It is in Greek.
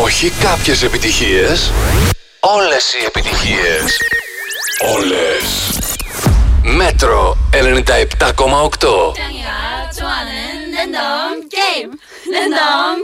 Όχι κάποιες επιτυχίες. Όλες οι επιτυχίες. Όλες. Μέτρο 97,8. 짱이가 좋아하는 랜덤 게임. 랜덤